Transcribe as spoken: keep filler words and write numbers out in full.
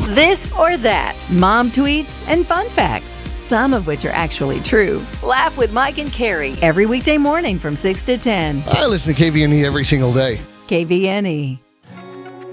This or that. Mom tweets and fun facts, some of which are actually true. Laugh with Mike and Carrie every weekday morning from six to ten. I listen to K V N E every single day. K V N E.